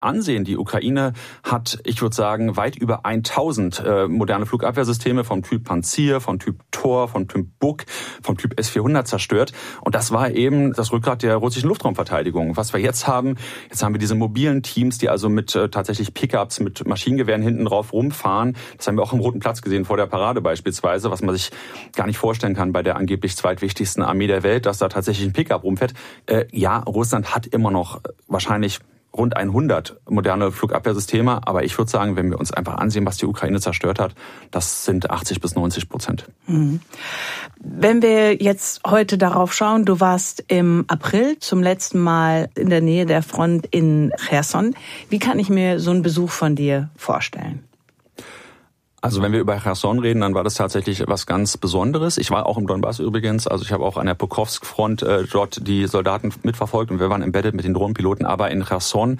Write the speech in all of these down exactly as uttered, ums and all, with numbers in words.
ansehen. Die Ukraine hat, ich würde sagen, weit über tausend äh, moderne Flugabwehrsysteme vom Typ Panzir, vom Typ Tor, vom Typ Buk, vom Typ S vierhundert zerstört. Und das war eben das Rückgrat der russischen Luftraumverteidigung. Was wir jetzt haben, jetzt haben wir diese mobilen Teams, die also mit äh, tatsächlich Pickups, mit Maschinengewehren hinten drauf rumfahren. Das haben wir auch im Roten Platz gesehen, vor der Parade beispielsweise, was man sich gar nicht vorstellen kann bei der angeblich zweitwichtigsten Armee der Welt, dass da tatsächlich ein Pickup rumfährt. Äh, ja, Russland hat immer noch wahrscheinlich rund hundert moderne Flugabwehrsysteme. Aber ich würde sagen, wenn wir uns einfach ansehen, was die Ukraine zerstört hat, das sind achtzig bis neunzig Prozent. Mhm. Wenn wir jetzt heute darauf schauen, du warst im April zum letzten Mal in der Nähe der Front in Cherson. Wie kann ich mir so einen Besuch von dir vorstellen? Also wenn wir über Cherson reden, dann war das tatsächlich was ganz Besonderes. Ich war auch im Donbass übrigens, also ich habe auch an der Pokrovsk-Front äh, dort die Soldaten mitverfolgt und wir waren embedded mit den Drohnenpiloten. Aber in Cherson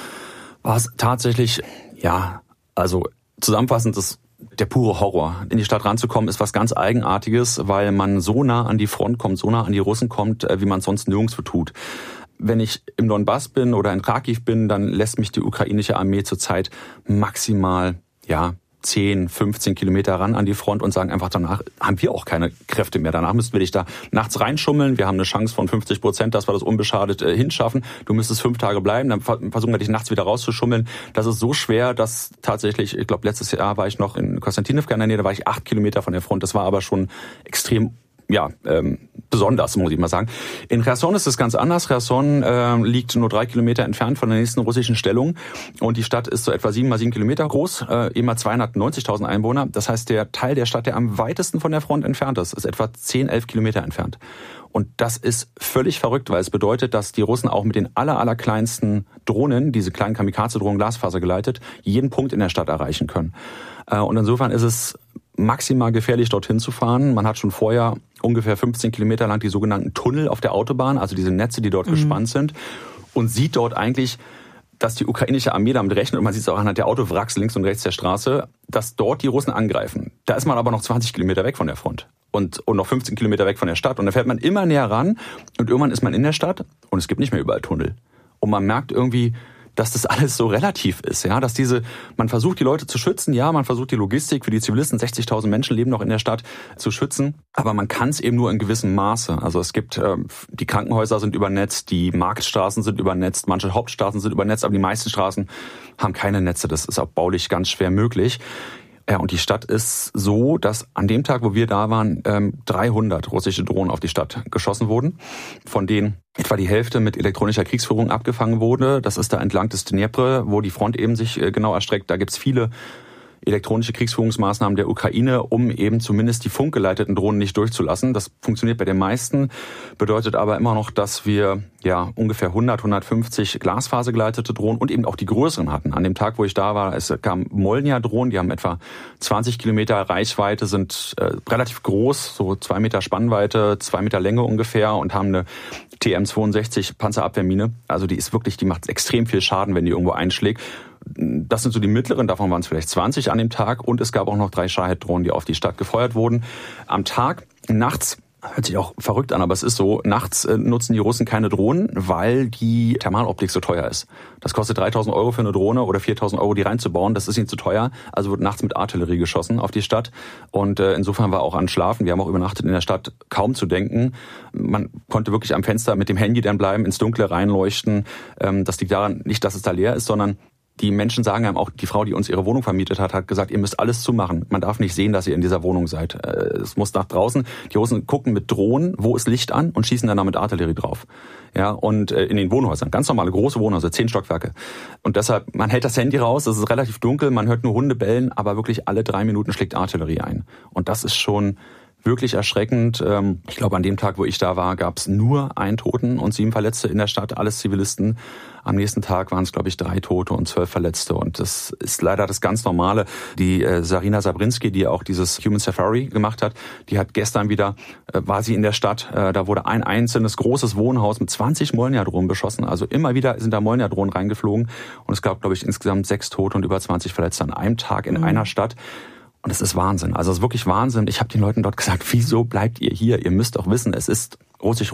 war es tatsächlich, ja, also zusammenfassend ist der pure Horror. In die Stadt ranzukommen ist was ganz Eigenartiges, weil man so nah an die Front kommt, so nah an die Russen kommt, wie man es sonst nirgendwo tut. Wenn ich im Donbass bin oder in Kharkiv bin, dann lässt mich die ukrainische Armee zurzeit maximal, ja, zehn, fünfzehn Kilometer ran an die Front und sagen einfach, danach haben wir auch keine Kräfte mehr. Danach müssten wir dich da nachts reinschummeln. Wir haben eine Chance von fünfzig Prozent, dass wir das unbeschadet äh, hinschaffen. Du müsstest fünf Tage bleiben, dann versuchen wir dich nachts wieder rauszuschummeln. Das ist so schwer, dass tatsächlich, ich glaube, letztes Jahr war ich noch in Konstantinivka in der Nähe, da war ich acht Kilometer von der Front. Das war aber schon extrem ja, ähm, besonders, muss ich mal sagen. In Cherson ist es ganz anders. Cherson äh, liegt nur drei Kilometer entfernt von der nächsten russischen Stellung und die Stadt ist so etwa sieben mal sieben Kilometer groß, äh, eben mal zweihundertneunzigtausend Einwohner. Das heißt, der Teil der Stadt, der am weitesten von der Front entfernt ist, ist etwa zehn, elf Kilometer entfernt. Und das ist völlig verrückt, weil es bedeutet, dass die Russen auch mit den aller, aller kleinsten Drohnen, diese kleinen Kamikaze-Drohnen Glasfaser geleitet, jeden Punkt in der Stadt erreichen können. Äh, und insofern ist es maximal gefährlich, dorthin zu fahren. Man hat schon vorher ungefähr fünfzehn Kilometer lang die sogenannten Tunnel auf der Autobahn, also diese Netze, die dort mhm. gespannt sind, und sieht dort eigentlich, dass die ukrainische Armee damit rechnet, und man sieht es auch anhand der Autowracks links und rechts der Straße, dass dort die Russen angreifen. Da ist man aber noch zwanzig Kilometer weg von der Front und, und noch fünfzehn Kilometer weg von der Stadt. Und da fährt man immer näher ran und irgendwann ist man in der Stadt und es gibt nicht mehr überall Tunnel. Und man merkt irgendwie, dass das alles so relativ ist, ja, dass diese, man versucht die Leute zu schützen, ja, man versucht die Logistik für die Zivilisten, sechzigtausend Menschen leben noch in der Stadt, zu schützen, aber man kann es eben nur in gewissem Maße. Also es gibt, äh, die Krankenhäuser sind übernetzt, die Marktstraßen sind übernetzt, manche Hauptstraßen sind übernetzt, aber die meisten Straßen haben keine Netze, das ist auch baulich ganz schwer möglich. Ja, und die Stadt ist so, dass an dem Tag, wo wir da waren, dreihundert russische Drohnen auf die Stadt geschossen wurden, von denen etwa die Hälfte mit elektronischer Kriegsführung abgefangen wurde. Das ist da entlang des Dnepr, wo die Front eben sich genau erstreckt. Da gibt's viele elektronische Kriegsführungsmaßnahmen der Ukraine, um eben zumindest die funkgeleiteten Drohnen nicht durchzulassen. Das funktioniert bei den meisten, bedeutet aber immer noch, dass wir ja ungefähr hundert, hundertfünfzig glasfasergeleitete Drohnen und eben auch die größeren hatten. An dem Tag, wo ich da war, es kam Molnija-Drohnen, die haben etwa zwanzig Kilometer Reichweite, sind äh, relativ groß, so zwei Meter Spannweite, zwei Meter Länge ungefähr und haben eine T M zweiundsechzig Panzerabwehrmine. Also die ist wirklich, die macht extrem viel Schaden, wenn die irgendwo einschlägt. Das sind so die mittleren, davon waren es vielleicht zwanzig an dem Tag. Und es gab auch noch drei Shahed-Drohnen, die auf die Stadt gefeuert wurden. Am Tag, nachts, hört sich auch verrückt an, aber es ist so, nachts nutzen die Russen keine Drohnen, weil die Thermaloptik so teuer ist. Das kostet dreitausend Euro für eine Drohne oder viertausend Euro, die reinzubauen. Das ist ihnen zu teuer. Also wird nachts mit Artillerie geschossen auf die Stadt. Und äh, insofern war auch an Schlafen, wir haben auch übernachtet in der Stadt, kaum zu denken. Man konnte wirklich am Fenster mit dem Handy dann bleiben, ins Dunkle reinleuchten. Ähm, das liegt daran, nicht, dass es da leer ist, sondern die Menschen sagen einem auch, die Frau, die uns ihre Wohnung vermietet hat, hat gesagt, ihr müsst alles zumachen. Man darf nicht sehen, dass ihr in dieser Wohnung seid. Es muss nach draußen. Die Russen gucken mit Drohnen, wo ist Licht an, und schießen dann mit Artillerie drauf. Ja, und in den Wohnhäusern, ganz normale große Wohnhäuser, zehn Stockwerke. Und deshalb, man hält das Handy raus, es ist relativ dunkel, man hört nur Hunde bellen, aber wirklich alle drei Minuten schlägt Artillerie ein. Und das ist schon wirklich erschreckend. Ich glaube, an dem Tag, wo ich da war, gab es nur einen Toten und sieben Verletzte in der Stadt, alles Zivilisten. Am nächsten Tag waren es, glaube ich, drei Tote und zwölf Verletzte. Und das ist leider das ganz Normale. Die äh, Sarina Sabrinsky, die auch dieses Human Safari gemacht hat, die hat gestern wieder, äh, war sie in der Stadt, äh, da wurde ein einzelnes großes Wohnhaus mit zwanzig Molnija-Drohnen beschossen. Also immer wieder sind da Molnija-Drohnen reingeflogen. Und es gab, glaube ich, insgesamt sechs Tote und über zwanzig Verletzte an einem Tag in mhm. einer Stadt. Und es ist Wahnsinn. Also es ist wirklich Wahnsinn. Ich habe den Leuten dort gesagt, wieso bleibt ihr hier? Ihr müsst doch wissen, es ist russisch Roulette.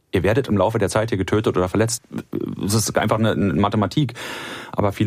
ihr werdet im Laufe der Zeit hier getötet oder verletzt. Es ist einfach eine Mathematik. Aber viele